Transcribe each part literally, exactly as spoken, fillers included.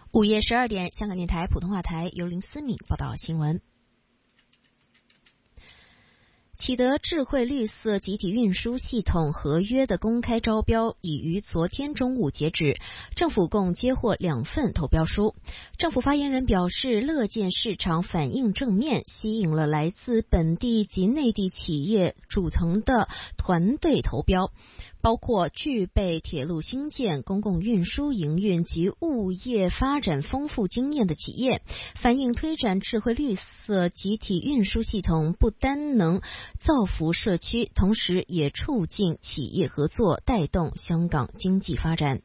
午夜十二点，香港电台普通话台由林思敏报道新闻。启德智慧绿色集体运输系统合约的公开招标已于昨天中午截止，政府共接获两份投标书。政府发言人表示，乐见市场反应正面，吸引了来自本地及内地企业组成的团队投标，包括具备铁路兴建、公共运输营运及物业发展丰富经验的企业，反映推展智慧绿色集体运输系统不单能造福社区，同时也促进企业合作，带动香港经济发展。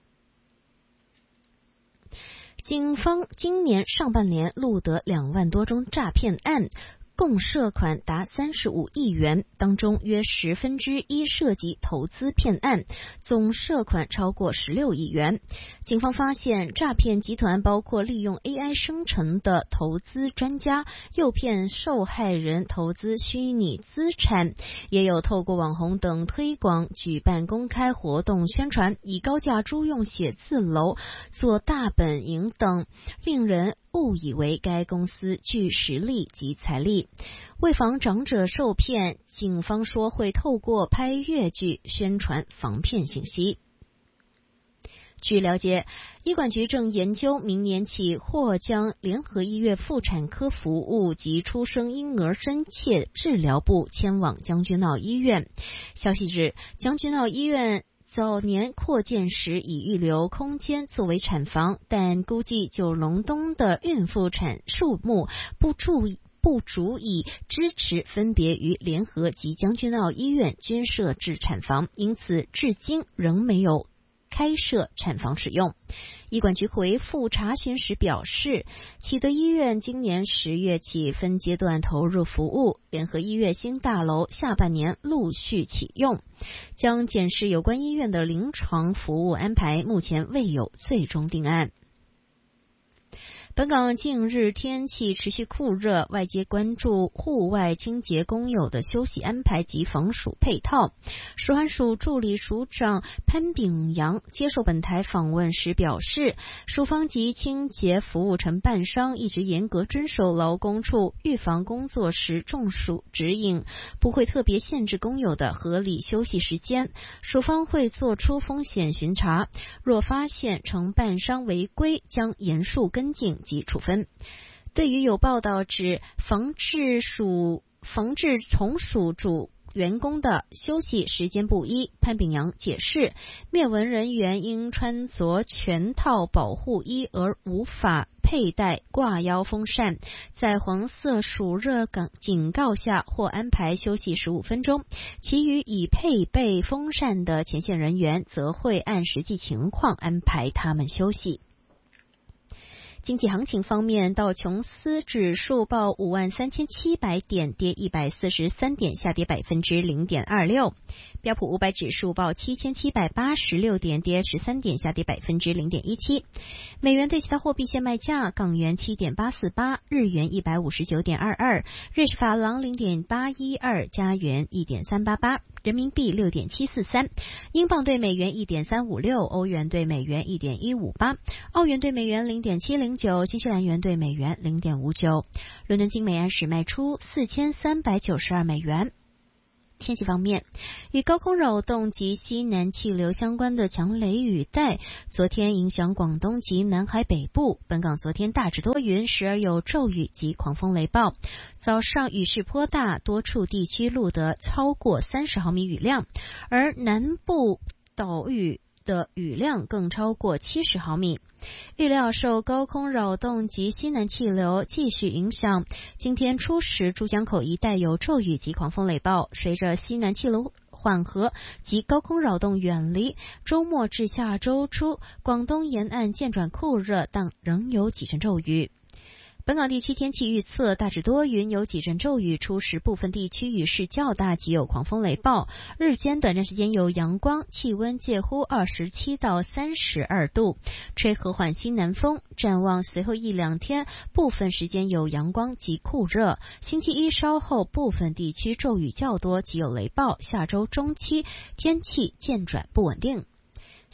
警方今年上半年录得两万多宗诈骗案，共涉款达三十五亿元，当中约十分之一涉及投资骗案，总涉款超过十六亿元。警方发现，诈骗集团包括利用 A I 生成的投资专家，诱骗受害人投资虚拟资产，也有透过网红等推广，举办公开活动宣传，以高价租用写字楼做大本营等，令人误以为该公司具实力及财力。为防长者受骗，警方说会透过拍粤剧宣传防骗信息。据了解，医管局正研究明年起或将联合医院妇产科服务及出生婴儿深切治疗部迁往将军澳医院。消息指，将军澳医院早年扩建时已预留空间作为产房，但估计九龙东的孕妇产数目不注意不足以支持分别于联合及将军澳医院均设置产房，因此至今仍没有开设产房使用。医管局回复查询时表示，启德医院今年十月起分阶段投入服务，联合医院新大楼下半年陆续启用，将检视有关医院的临床服务安排，目前未有最终定案。本港近日天气持续酷热，外界关注户外清洁工友的休息安排及防暑配套。食环署助理署长潘炳阳接受本台访问时表示，署方及清洁服务承办商一直严格遵守劳工处预防工作时中暑指引，不会特别限制工友的合理休息时间。署方会做出风险巡查，若发现承办商违规，将严肃跟进及处分。对于有报道指防治暑防治从属主员工的休息时间不一，潘炳阳解释，灭蚊人员因穿着全套保护衣而无法佩戴挂腰风扇，在黄色暑热警告下或安排休息十五分钟，其余已配备风扇的前线人员则会按实际情况安排他们休息。经济行情方面，道琼斯指数报五万三千七百点，跌一百四十三点，下跌百分之零点二六。标普五百指数报七千七百八十六点，跌十三点，下跌百分之零点一七。美元对其他货币现卖价：港元七点八四八，日元一百五十九点二二，瑞士法郎零点八一二，加元一点三八八，人民币六点七四三，英镑对美元一点三五六，欧元对美元一点一五八，澳元对美元零点七零九，新西兰元对美元零点五九。伦敦金每安士卖出四千三百九十二美元。天气方面，与高空扰动及西南气流相关的强雷雨带昨天影响广东及南海北部。本港昨天大致多云，时而有骤雨及狂风雷暴，早上雨势颇大，多处地区录得超过三十毫米雨量，而南部岛屿的雨量更超过七十毫米。预料受高空扰动及西南气流继续影响，今天初时珠江口一带有骤雨及狂风雷暴，随着西南气流缓和及高空扰动远离，周末至下周初广东沿岸渐转酷热，但仍有几阵骤雨。本港地区天气预测，大致多云，有几阵骤雨，初时部分地区雨势较大，及有狂风雷暴。日间短暂时间有阳光，气温介乎二十七到三十二度，吹和缓西南风。展望随后一两天，部分时间有阳光及酷热。星期一稍后部分地区骤雨较多，及有雷暴。下周中期天气渐转不稳定。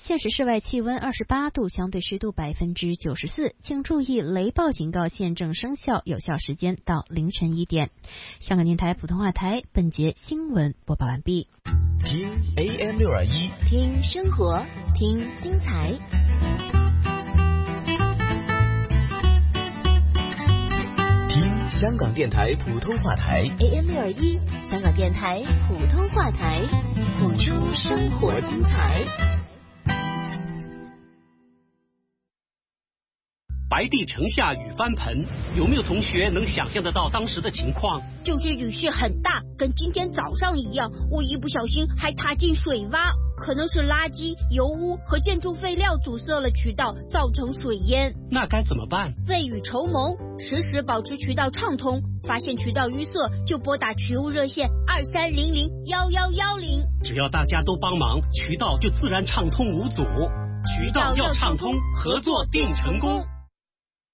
现时室外气温二十八度，相对湿度百分之九十四。请注意，雷暴警告现正生效，有效时间到凌晨一点。香港电台普通话台本节新闻播报完毕。 听 A M 六二一， 听生活，听精彩。 听香港电台普通话台 A M 六二一，香港电台普通话台，谱出生活精彩。 白帝城下雨翻盆，有没有同学能想象得到当时的情况？ 就是雨势很大，跟今天早上一样，我一不小心还踏进水洼，可能是垃圾、油污和建筑废料阻塞了渠道，造成水淹。 那该怎么办？ 未雨绸缪，时时保持渠道畅通，发现渠道淤塞就拨打渠务热线二三零零幺幺幺零。 只要大家都帮忙，渠道就自然畅通无阻。渠道要畅通，合作定成功。